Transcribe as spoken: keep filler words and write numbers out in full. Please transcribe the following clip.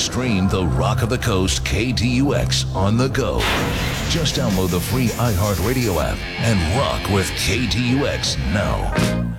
Stream the Rock of the Coast K T U X on the go. Just download the free iHeartRadio app and rock with K T U X now.